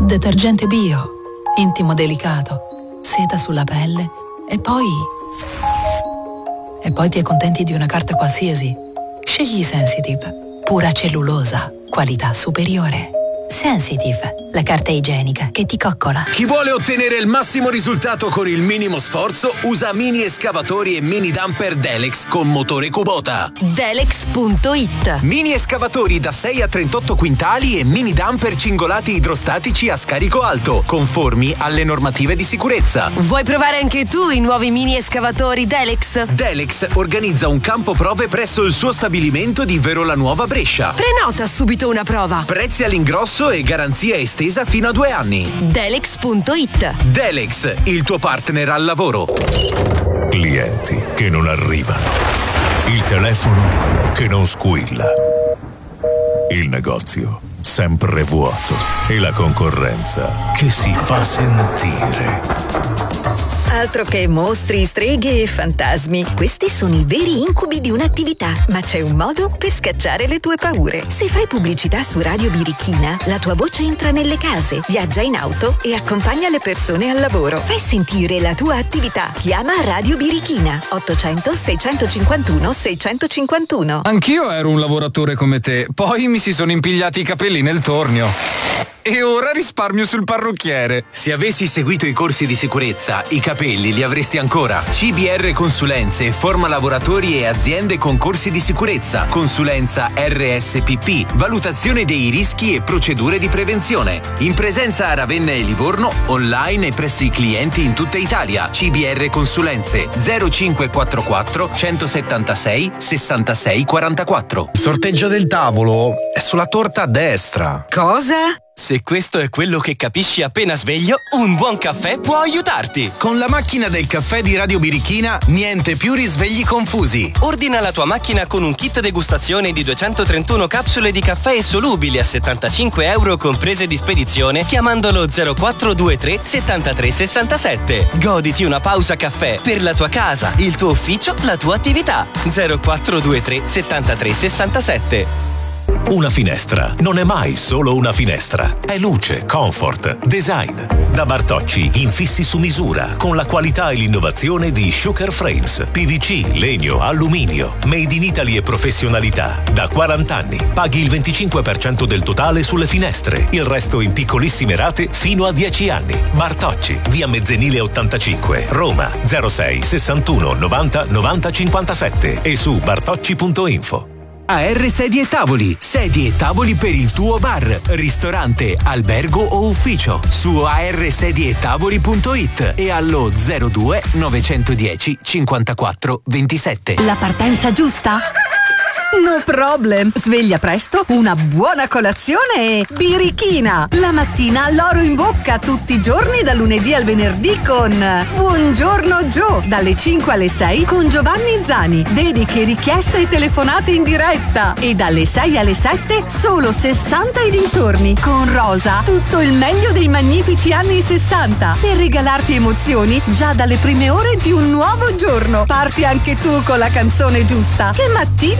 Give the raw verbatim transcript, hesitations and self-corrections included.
Detergente bio, intimo delicato, seta sulla pelle e poi... E poi ti accontenti di una carta qualsiasi. Scegli Sensitive, pura cellulosa, qualità superiore. Sensitive, la carta igienica che ti coccola. Chi vuole ottenere il massimo risultato con il minimo sforzo usa mini escavatori e mini dumper Delex con motore Kubota. Delex punto it. Mini escavatori da sei a trentotto quintali e mini dumper cingolati idrostatici a scarico alto, conformi alle normative di sicurezza. Vuoi provare anche tu i nuovi mini escavatori Delex? Delex organizza un campo prove presso il suo stabilimento di Verola Nuova Brescia. Prenota subito una prova. Prezzi all'ingrosso e garanzia estesa fino a due anni. Delex punto it. Delex, il tuo partner al lavoro. Clienti che non arrivano. Il telefono che non squilla. Il negozio sempre vuoto. E la concorrenza che si fa sentire. Altro che mostri, streghe e fantasmi. Questi sono i veri incubi di un'attività, ma c'è un modo per scacciare le tue paure. Se fai pubblicità su Radio Birichina, la tua voce entra nelle case, viaggia in auto e accompagna le persone al lavoro. Fai sentire la tua attività. Chiama Radio Birichina ottocento seicentocinquantuno seicentocinquantuno. Anch'io ero un lavoratore come te, poi mi si sono impigliati i capelli nel tornio. E ora risparmio sul parrucchiere. Se avessi seguito i corsi di sicurezza, i capelli li avresti ancora. C B R Consulenze forma lavoratori e aziende con corsi di sicurezza, consulenza R S P P, valutazione dei rischi e procedure di prevenzione. In presenza a Ravenna e Livorno, online e presso i clienti in tutta Italia. C B R Consulenze zero cinque quattro quattro centosettantasei sessantasei quarantaquattro. Il sorteggio del tavolo è sulla torta a destra. Cosa? Se questo è quello che capisci appena sveglio, un buon caffè può aiutarti. Con la macchina del caffè di Radio Birichina, niente più risvegli confusi. Ordina la tua macchina con un kit degustazione di duecentotrentuno capsule di caffè solubili a settantacinque euro comprese di spedizione chiamandolo zero quattro due tre settantatré sessantasette. Goditi una pausa caffè per la tua casa, il tuo ufficio, la tua attività. zero quattro due tre settantatré sessantasette. Una finestra non è mai solo una finestra, è luce, comfort, design. Da Bartocci infissi su misura, con la qualità e l'innovazione di Sugar Frames, P V C, legno, alluminio, made in Italy e professionalità. Da quaranta anni paghi il venticinque per cento del totale sulle finestre, il resto in piccolissime rate fino a dieci anni. Bartocci, via Mezzenile ottantacinque, Roma, zero sei sessantuno novanta novanta cinquantasette e su bartocci punto info. A R Sedie e Tavoli, sedie e tavoli per il tuo bar, ristorante, albergo o ufficio. Su a r sedie e tavoli punto it e allo zero due novecentodieci cinquantaquattro ventisette. La partenza giusta? No problem! Sveglia presto, una buona colazione e birichina! La mattina l'oro in bocca tutti i giorni dal lunedì al venerdì con Buongiorno Joe dalle cinque alle sei con Giovanni Zani. Dediche, richieste e telefonate in diretta. E dalle sei alle sette solo sessanta e dintorni con Rosa. Tutto il meglio dei magnifici anni sessanta per regalarti emozioni già dalle prime ore di un nuovo giorno. Parti anche tu con la canzone giusta. Che mattina